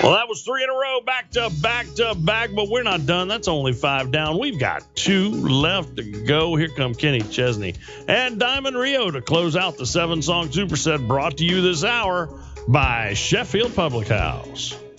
Well, that was 3 in a row, back to back to back, but we're not done. That's only 5 down. We've got 2 left to go. Here come Kenny Chesney and Diamond Rio to close out the 7-song superset, brought to you this hour by Sheffield Public House.